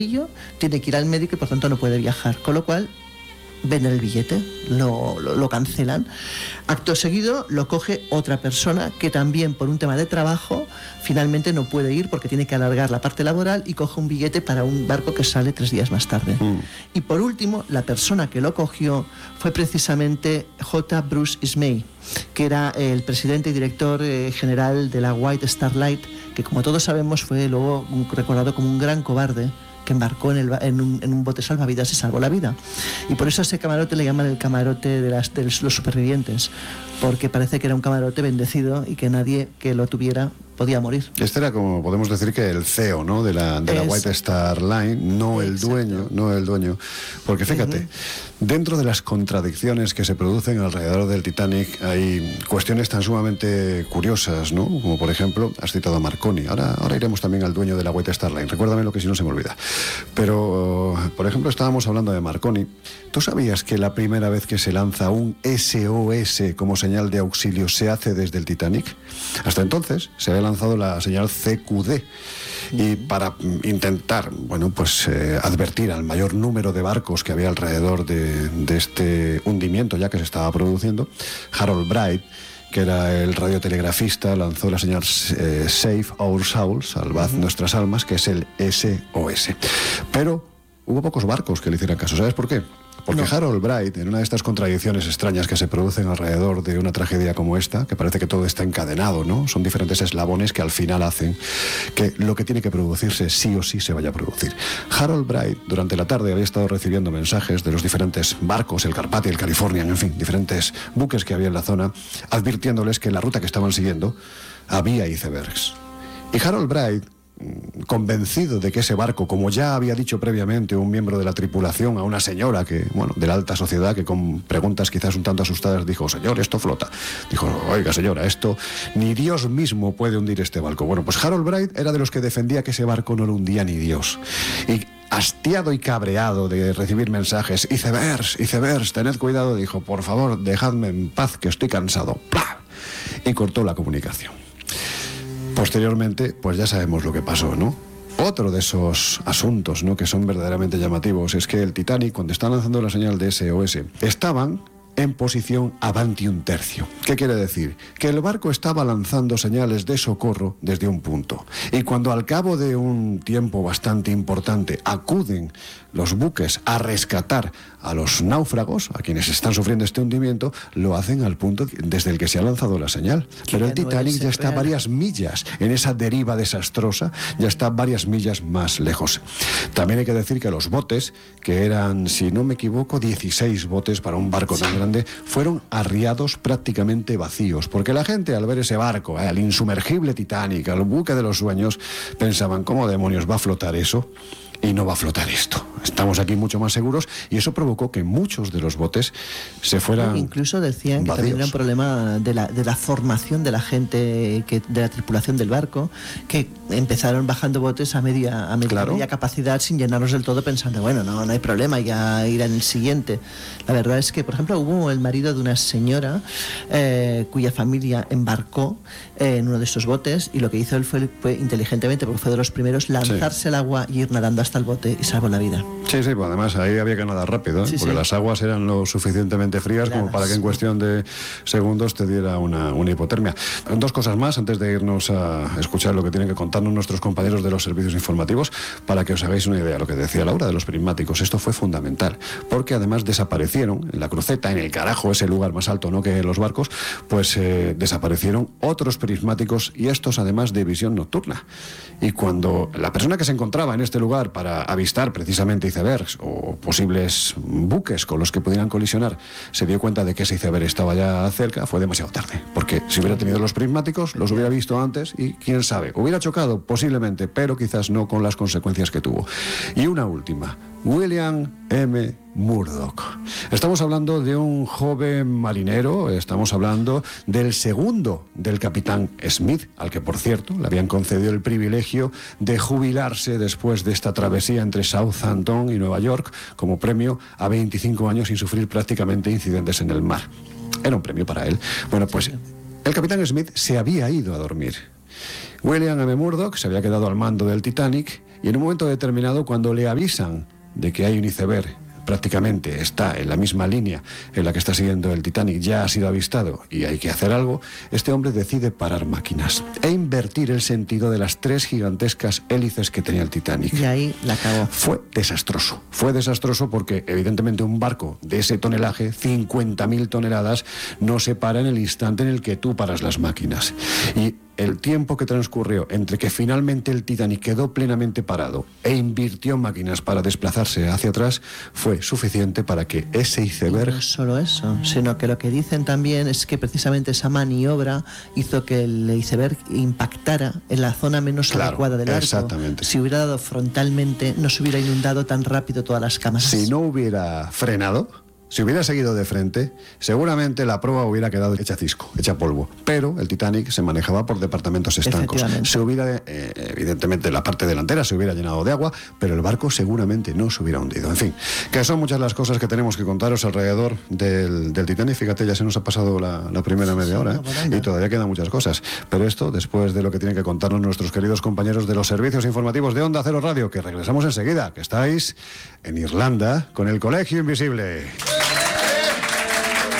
tiene que ir al médico y por tanto no puede viajar, con lo cual venden el billete, lo cancelan. Acto seguido lo coge otra persona que también por un tema de trabajo finalmente no puede ir porque tiene que alargar la parte laboral y coge un billete para un barco que sale 3 días más tarde. Y por último, la persona que lo cogió fue precisamente J. Bruce Ismay, que era el presidente y director general de la White Star Line, que como todos sabemos fue luego recordado como un gran cobarde que embarcó en un bote salvavidas y salvó la vida. Y por eso a ese camarote le llaman el camarote de los supervivientes, porque parece que era un camarote bendecido y que nadie que lo tuviera podía morir. Este era, como podemos decir, que el CEO, ¿no?, de la White Star Line, no el dueño, porque fíjate, dentro de las contradicciones que se producen alrededor del Titanic hay cuestiones tan sumamente curiosas, ¿no?, como por ejemplo, has citado a Marconi, ahora iremos también al dueño de la White Star Line, recuérdamelo que si no se me olvida, pero por ejemplo estábamos hablando de Marconi. ¿Tú sabías que la primera vez que se lanza un SOS como señal de auxilio se hace desde el Titanic? Hasta entonces se había lanzado la señal CQD y para intentar, advertir al mayor número de barcos que había alrededor de este hundimiento ya que se estaba produciendo, Harold Bright, que era el radiotelegrafista, lanzó la señal Save Our Souls, salvad nuestras almas, que es el SOS. Pero hubo pocos barcos que le hicieran caso. ¿Sabes por qué? Porque Harold Bright, en una de estas contradicciones extrañas que se producen alrededor de una tragedia como esta, que parece que todo está encadenado, ¿no? Son diferentes eslabones que al final hacen que lo que tiene que producirse sí o sí se vaya a producir. Harold Bright, durante la tarde, había estado recibiendo mensajes de los diferentes barcos, el Carpathia, el Californian, en fin, diferentes buques que había en la zona, advirtiéndoles que en la ruta que estaban siguiendo había icebergs. Y Harold Bright, convencido de que ese barco, como ya había dicho previamente un miembro de la tripulación a una señora que, de la alta sociedad, que con preguntas quizás un tanto asustadas dijo: señor, esto flota. Dijo: oiga señora, esto ni Dios mismo puede hundir este barco. Bueno, pues Harold Bright era de los que defendía que ese barco no lo hundía ni Dios. Y hastiado y cabreado de recibir mensajes: icebergs, tened cuidado, dijo: por favor, dejadme en paz que estoy cansado. ¡Plah! Y cortó la comunicación. Posteriormente, pues ya sabemos lo que pasó, ¿no? Otro de esos asuntos, ¿no?, que son verdaderamente llamativos es que el Titanic, cuando está lanzando la señal de SOS, estaban en posición avanti un tercio. ¿Qué quiere decir? Que el barco estaba lanzando señales de socorro desde un punto. Y cuando al cabo de un tiempo bastante importante acuden los buques a rescatar a los náufragos, a quienes están sufriendo este hundimiento, lo hacen al punto desde el que se ha lanzado la señal. Pero el Titanic ya está varias millas en esa deriva desastrosa, ya está varias millas más lejos. También hay que decir que los botes, que eran, si no me equivoco, 16 botes para un barco tan grande, fueron arriados prácticamente vacíos, porque la gente, al ver ese barco, el insumergible Titanic, el buque de los sueños, pensaban: ¿cómo demonios va a flotar eso? Y no va a flotar esto. Estamos aquí mucho más seguros, y eso provocó que muchos de los botes se fueran incluso decían que vacíos. también era un problema de la formación de la gente, de la tripulación del barco, que empezaron bajando botes a media capacidad, sin llenarlos del todo, pensando: bueno, no hay problema, ya irá en el siguiente. La verdad es que, por ejemplo, hubo el marido de una señora cuya familia embarcó en uno de estos botes, y lo que hizo él fue inteligentemente, porque fue de los primeros, lanzarse al agua y ir nadando hasta el bote, y salvó la vida. Sí, pues además ahí había que nadar rápido, porque las aguas eran lo suficientemente frías como para que en cuestión de segundos te diera una hipotermia. Dos cosas más antes de irnos a escuchar lo que tienen que contarnos nuestros compañeros de los servicios informativos, para que os hagáis una idea. Lo que decía Laura de los prismáticos, esto fue fundamental, porque además desaparecieron en la cruceta, en el carajo, ese lugar más alto, ¿no?, que en los barcos, pues desaparecieron otros prismáticos, y estos además de visión nocturna. Y cuando la persona que se encontraba en este lugar para avistar precisamente icebergs o posibles buques con los que pudieran colisionar se dio cuenta de que ese iceberg estaba ya cerca, fue demasiado tarde, porque si hubiera tenido los prismáticos los hubiera visto antes y quién sabe, hubiera chocado posiblemente, pero quizás no con las consecuencias que tuvo. Y una última: William M. Murdoch. Estamos hablando de un joven marinero, estamos hablando del segundo del capitán Smith, al que, por cierto, le habían concedido el privilegio de jubilarse después de esta travesía entre Southampton y Nueva York, como premio a 25 años sin sufrir prácticamente incidentes en el mar. Era un premio para él. Bueno, pues el capitán Smith se había ido a dormir. William M. Murdoch se había quedado al mando del Titanic Y en un momento determinado, cuando le avisan de que hay un iceberg, prácticamente está en la misma línea en la que está siguiendo el Titanic, ya ha sido avistado y hay que hacer algo, este hombre decide parar máquinas e invertir el sentido de las 3 gigantescas hélices que tenía el Titanic. Y ahí la acabó. Fue desastroso porque evidentemente un barco de ese tonelaje, 50.000 toneladas, no se para en el instante en el que tú paras las máquinas. Y el tiempo que transcurrió entre que finalmente el Titanic quedó plenamente parado e invirtió máquinas para desplazarse hacia atrás fue suficiente para que ese iceberg... No es solo eso, sino que lo que dicen también es que precisamente esa maniobra hizo que el iceberg impactara en la zona menos adecuada del arco. Exactamente. Si hubiera dado frontalmente, no se hubiera inundado tan rápido todas las camas. Si no hubiera frenado, si hubiera seguido de frente, seguramente la proa hubiera quedado hecha cisco, hecha polvo. Pero el Titanic se manejaba por departamentos estancos. Se hubiera, evidentemente, la parte delantera se hubiera llenado de agua, pero el barco seguramente no se hubiera hundido. En fin, que son muchas las cosas que tenemos que contaros alrededor del Titanic. Fíjate, ya se nos ha pasado la primera media hora, y todavía quedan muchas cosas. Pero esto, después de lo que tienen que contarnos nuestros queridos compañeros de los servicios informativos de Onda Cero Radio, que regresamos enseguida, que estáis en Irlanda con el Colegio Invisible.